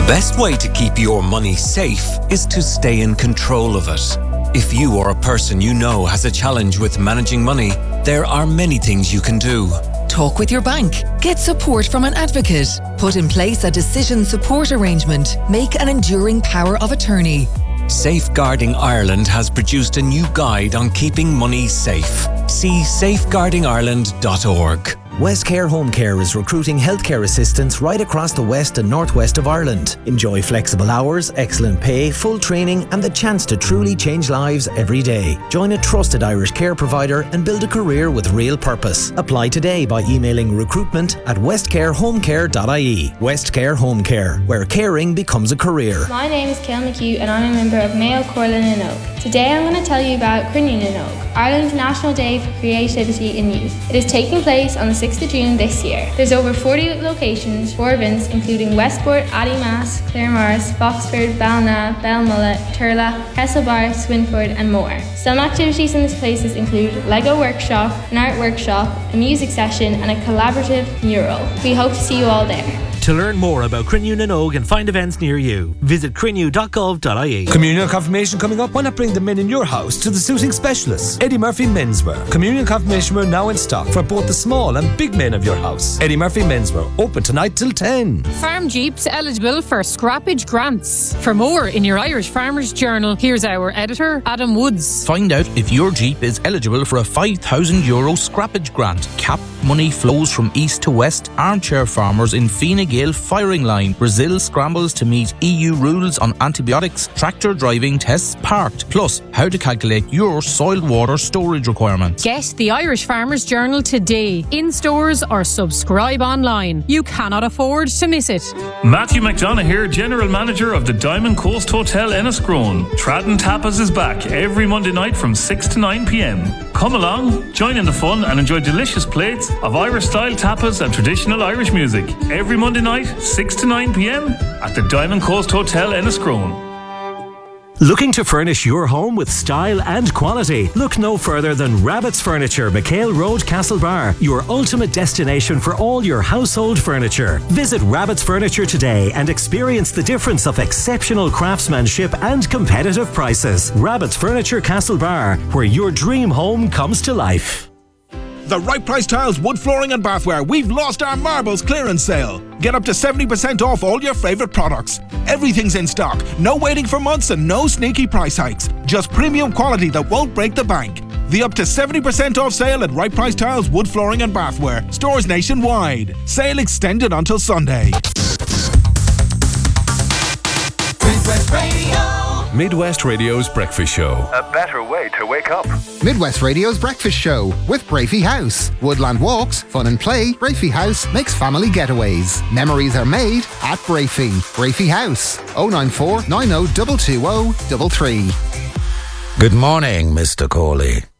best way to keep your money safe is to stay in control of it. If you or a person you know has a challenge with managing money, there are many things you can do. Talk with your bank. Get support from an advocate. Put in place a decision support arrangement. Make an enduring power of attorney. Safeguarding Ireland has produced a new guide on keeping money safe. See safeguardingireland.org. Westcare Home Care is recruiting healthcare assistants right across the west and northwest of Ireland. Enjoy flexible hours, excellent pay, full training and the chance to truly change lives every day. Join a trusted Irish care provider and build a career with real purpose. Apply today by emailing recruitment@westcarehomecare.ie. Westcare Home Care, where caring becomes a career. My name is Kel McHugh and I'm a member of Mayo Corlin and Oak. Today I'm going to tell you about Crinnean and Oak, Ireland's National Day for Creativity in Youth. It is taking place on the 6th of June this year. There's over 40 locations for events including Westport, Addymast, Claremorris, Foxford, Balna, Belmullet, Turla, Castlebar, Swinford and more. Some activities in these places include Lego workshop, an art workshop, a music session and a collaborative mural. We hope to see you all there. To learn more about Crinnean and Oak and find events near you, visit crinnew.gov.ie. Communion confirmation coming up. Why not bring the men in your house to the suiting specialists? Eddie Murphy Menswear. Communion confirmation wear now in stock for both the small and big men of your house. Eddie Murphy Menswear, open tonight till 10. Farm Jeeps eligible for scrappage grants. For more in your Irish Farmers Journal, here's our editor, Adam Woods. Find out if your Jeep is eligible for a €5,000 scrappage grant. Cap money flows from east to west. Armchair farmers in Fine Gael firing line. Brazil scrambles to meet EU rules on antibiotics. Tractor driving tests parked. Plus, how to calculate your soil water storage requirements. Get the Irish Farmers Journal today, in stores or subscribe online. You cannot afford to miss it. Matthew McDonough here, General Manager of the Diamond Coast Hotel Enniscrone. Tradden Tapas is back every Monday night from 6 to 9 p.m. Come along, join in the fun and enjoy delicious plates of Irish-style tapas and traditional Irish music. Every Monday night, 6 to 9 p.m. at the Diamond Coast Hotel Enniscrone. Looking to furnish your home with style and quality? Look no further than Rabbit's Furniture, McHale Road, Castlebar, your ultimate destination for all your household furniture. Visit Rabbit's Furniture today and experience the difference of exceptional craftsmanship and competitive prices. Rabbit's Furniture, Castlebar, where your dream home comes to life. The Right Price Tiles, wood flooring and bathware. We've lost our marbles clearance sale. Get up to 70% off all your favourite products. Everything's in stock. No waiting for months and no sneaky price hikes. Just premium quality that won't break the bank. The up to 70% off sale at Right Price Tiles, wood flooring and bathware. Stores nationwide. Sale extended until Sunday. Midwest Radio. Midwest Radio's Breakfast Show. A better way to wake up. Midwest Radio's Breakfast Show with Brafey House. Woodland walks, fun and play. Brafey House makes family getaways. Memories are made at Brafey. Brafey House. 094 90 220 33. Good morning, Mr. Corley.